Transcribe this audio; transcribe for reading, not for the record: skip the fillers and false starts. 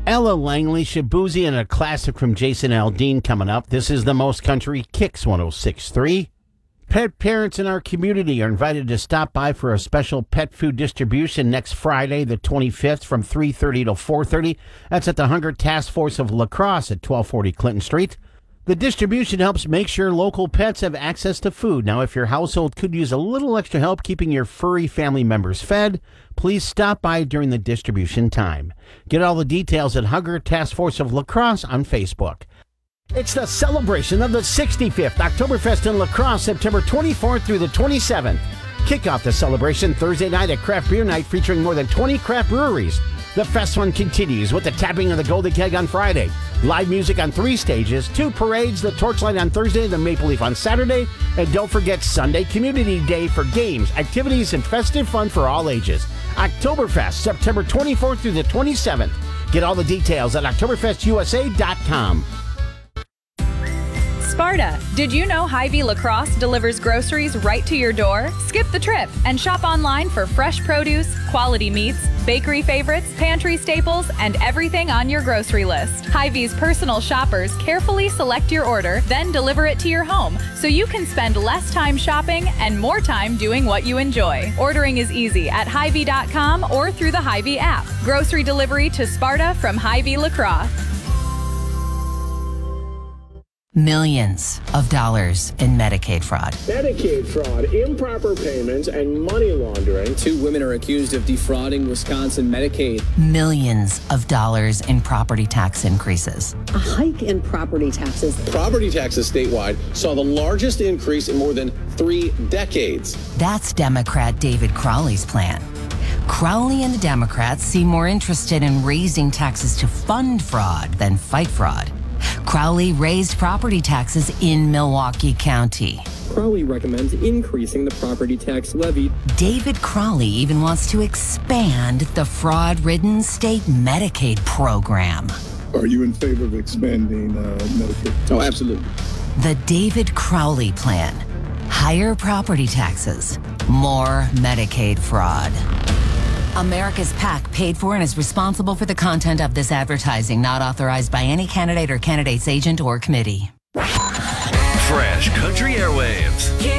Ella Langley, Shabuzi, and a classic from Jason Aldean coming up. This is the Most Country Kicks 106.3. Pet parents in our community are invited to stop by for a special pet food distribution next Friday, the 25th, from 3:30 to 4:30. That's at the Hunger Task Force of La Crosse at 1240 Clinton Street. The distribution helps make sure local pets have access to food. Now, if your household could use a little extra help keeping your furry family members fed, please stop by during the distribution time. Get all the details at Hunger Task Force of La Crosse on Facebook. It's the celebration of the 65th Oktoberfest in La Crosse, September 24th through the 27th. Kick off the celebration Thursday night at Craft Beer Night featuring more than 20 craft breweries. The fest fun continues with the tapping of the Golden Keg on Friday, live music on 3 stages, 2 parades, the Torchlight on Thursday, the Maple Leaf on Saturday, and don't forget Sunday Community Day for games, activities, and festive fun for all ages. Oktoberfest, September 24th through the 27th. Get all the details at OktoberfestUSA.com. Sparta, did you know Hy-Vee La Crosse delivers groceries right to your door? Skip the trip and shop online for fresh produce, quality meats, bakery favorites, pantry staples, and everything on your grocery list. Hy-Vee's personal shoppers carefully select your order, then deliver it to your home so you can spend less time shopping and more time doing what you enjoy. Ordering is easy at Hy-Vee.com or through the Hy-Vee app. Grocery delivery to Sparta from Hy-Vee La Crosse. Millions of dollars in Medicaid fraud. Medicaid fraud, improper payments, and money laundering. 2 women are accused of defrauding Wisconsin Medicaid. Millions of dollars in property tax increases. A hike in property taxes. Property taxes statewide saw the largest increase in more than 3 decades. That's Democrat David Crowley's plan. Crowley and the Democrats seem more interested in raising taxes to fund fraud than fight fraud. Crowley raised property taxes in Milwaukee County. Crowley recommends increasing the property tax levy. David Crowley even wants to expand the fraud-ridden state Medicaid program. Are you in favor of expanding Medicaid? Oh, absolutely. The David Crowley plan. Higher property taxes, more Medicaid fraud. America's PAC paid for and is responsible for the content of this advertising, not authorized by any candidate or candidate's agent or committee. Fresh Country Airwaves.